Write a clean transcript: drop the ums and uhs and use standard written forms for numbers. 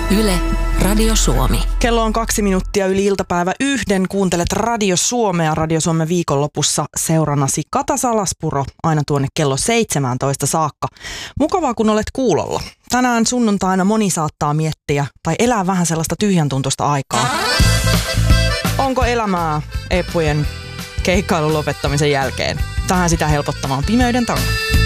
Yle, Radio Suomi. Kello on 2 minuuttia yli iltapäivä 1. Kuuntelet Radio Suomea. Radio Suomen viikonlopussa seurannasi Kata Salaspuro aina tuonne kello 17 saakka. Mukavaa, kun olet kuulolla. Tänään sunnuntaina moni saattaa miettiä tai elää vähän sellaista tyhjäntuntoista aikaa. Onko elämää Eppujen keikkailun lopettamisen jälkeen? Tähän sitä helpottamaan Pimeyden tango.